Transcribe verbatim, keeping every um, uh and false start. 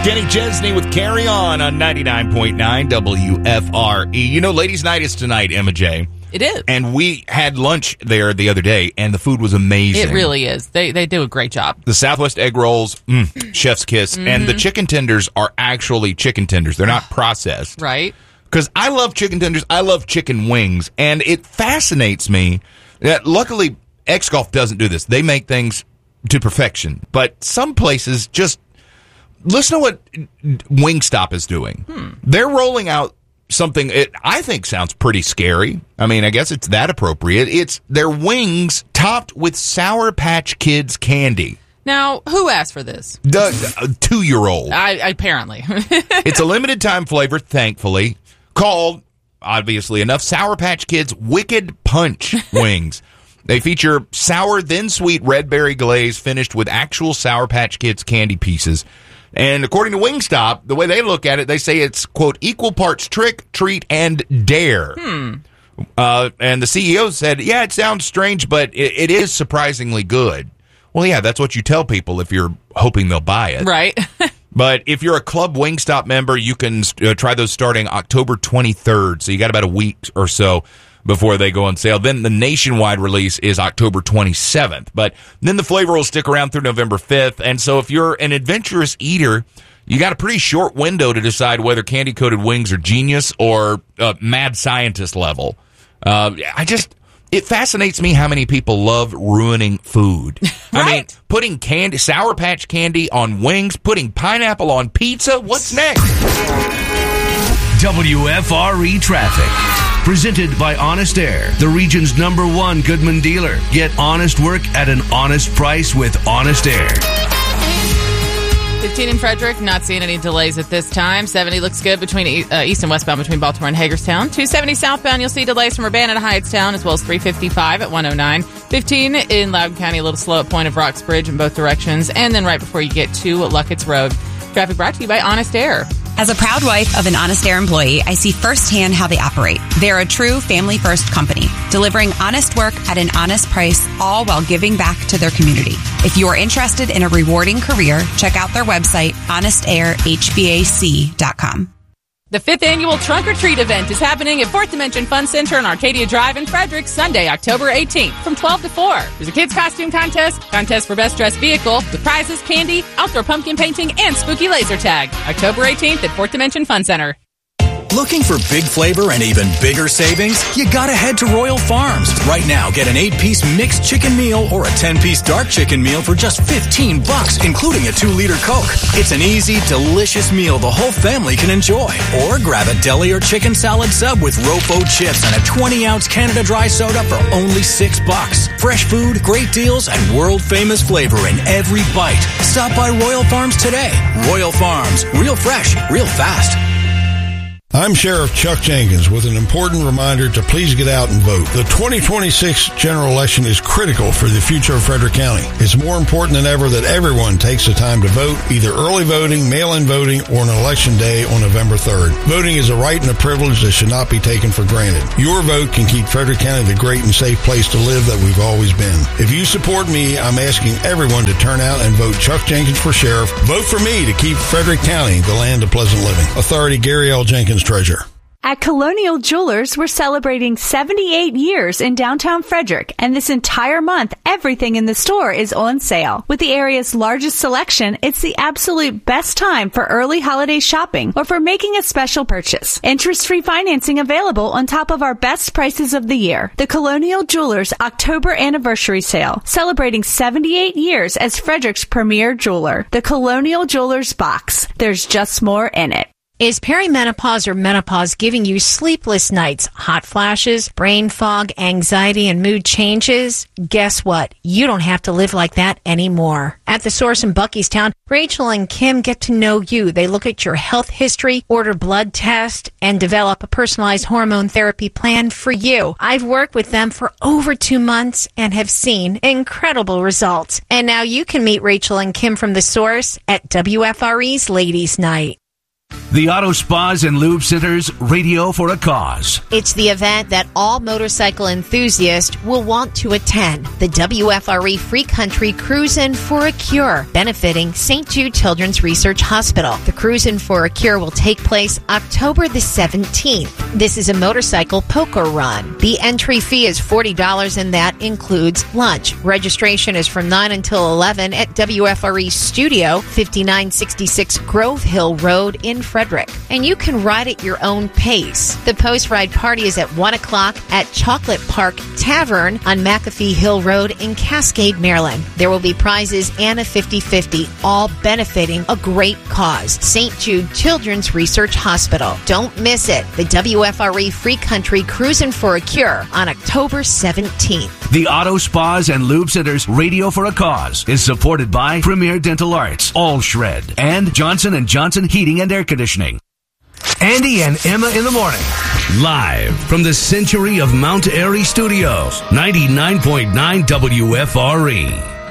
Kenny Chesney with Carry On on ninety-nine point nine W F R E. You know, Ladies' Night is tonight, Emma J. It is. And we had lunch there the other day, and the food was amazing. It really is. They they do a great job. The Southwest egg rolls, mm, chef's kiss. Mm-hmm. And the chicken tenders are actually chicken tenders. They're not processed. Right. Because I love chicken tenders. I love chicken wings. And it fascinates me that luckily X-Golf doesn't do this. They make things to perfection. But some places just... Listen to what Wingstop is doing. Hmm. They're rolling out something it, I think sounds pretty scary. I mean, I guess it's that appropriate. It's their wings topped with Sour Patch Kids candy. Now, who asked for this? The uh, two-year-old. I, apparently. It's a limited-time flavor, thankfully, called, obviously enough, Sour Patch Kids Wicked Punch wings. They feature sour, then sweet red berry glaze finished with actual Sour Patch Kids candy pieces. And according to Wingstop, the way they look at it, they say it's, quote, equal parts trick, treat, and dare. Hmm. Uh, and the C E O said, yeah, it sounds strange, but it, it is surprisingly good. Well, yeah, that's what you tell people if you're hoping they'll buy it. Right. But if you're a Club Wingstop member, you can uh, try those starting October twenty-third. So you got about a week or so before they go on sale. Then the nationwide release is October twenty-seventh. But then the flavor will stick around through November fifth. And so if you're an adventurous eater, you got a pretty short window to decide whether candy-coated wings are genius or uh, mad scientist level. Uh, I just... It fascinates me how many people love ruining food. Right. I mean, putting candy, Sour Patch candy on wings, putting pineapple on pizza. What's next? W F R E Traffic. Presented by Honest Air, the region's number one Goodman dealer. Get honest work at an honest price with Honest Air. fifteen in Frederick, not seeing any delays at this time. seventy looks good between uh, east and westbound between Baltimore and Hagerstown. two seventy southbound, you'll see delays from Urbana to Hyattstown, as well as three fifty-five at one oh nine. fifteen in Loudoun County, a little slow at Point of Rocks Bridge in both directions. And then right before you get to Luckett's Road. Traffic brought to you by Honest Air. As a proud wife of an Honest Air employee, I see firsthand how they operate. They're a true family-first company, delivering honest work at an honest price, all while giving back to their community. If you are interested in a rewarding career, check out their website, honest air h v a c dot com. The fifth annual Trunk or Treat event is happening at Fourth Dimension Fun Center on Arcadia Drive in Frederick, Sunday, October eighteenth, from twelve to four. There's a kids' costume contest, contest for best dressed vehicle, with prizes, candy, outdoor pumpkin painting, and spooky laser tag. October eighteenth at Fourth Dimension Fun Center. Looking for big flavor and even bigger savings? You gotta head to Royal Farms. Right now, get an eight-piece mixed chicken meal or a ten-piece dark chicken meal for just fifteen bucks, including a two-liter Coke. It's an easy, delicious meal the whole family can enjoy. Or grab a deli or chicken salad sub with Rofo chips and a twenty-ounce Canada Dry soda for only six bucks. Fresh food, great deals, and world-famous flavor in every bite. Stop by Royal Farms today. Royal Farms. Real fresh, real fast. I'm Sheriff Chuck Jenkins with an important reminder to please get out and vote. The twenty twenty-six general election is critical for the future of Frederick County. It's more important than ever that everyone takes the time to vote, either early voting, mail-in voting, or on election day on November third. Voting is a right and a privilege that should not be taken for granted. Your vote can keep Frederick County the great and safe place to live that we've always been. If you support me, I'm asking everyone to turn out and vote Chuck Jenkins for sheriff. Vote for me to keep Frederick County the land of pleasant living. Authority Gary L. Jenkins, Treasurer. At Colonial Jewelers, we're celebrating seventy-eight years in downtown Frederick, and this entire month, everything in the store is on sale. With the area's largest selection, it's the absolute best time for early holiday shopping or for making a special purchase. Interest-free financing available on top of our best prices of the year. The Colonial Jewelers October Anniversary Sale, celebrating seventy-eight years as Frederick's premier jeweler. The Colonial Jewelers Box. There's just more in it. Is perimenopause or menopause giving you sleepless nights, hot flashes, brain fog, anxiety, and mood changes? Guess what? You don't have to live like that anymore. At the Source in Buckystown, Rachel and Kim get to know you. They look at your health history, order blood tests, and develop a personalized hormone therapy plan for you. I've worked with them for over two months and have seen incredible results. And now you can meet Rachel and Kim from the Source at W F R E's Ladies' Night. The Auto Spas and Lube Center's Radio for a Cause. It's the event that all motorcycle enthusiasts will want to attend. The W F R E Free Country Cruisin' for a Cure, benefiting Saint Jude Children's Research Hospital. The Cruisin' for a Cure will take place October the seventeenth. This is a motorcycle poker run. The entry fee is forty dollars and that includes lunch. Registration is from nine until eleven at W F R E Studio, fifty-nine sixty-six Grove Hill Road in Frederick. And you can ride at your own pace. The post-ride party is at one o'clock at Chocolate Park Tavern on McAfee Hill Road in Cascade, Maryland. There will be prizes and a fifty-fifty, all benefiting a great cause. Saint Jude Children's Research Hospital. Don't miss it. The W F R E Free Country Cruisin' for a Cure on October seventeenth. The Auto Spas and Lube Center's Radio for a Cause is supported by Premier Dental Arts, All Shred, and Johnson and Johnson Heating and Air Conditioning. Andy and Emma in the morning. Live from the Century of Mount Airy Studios, ninety-nine point nine W F R E.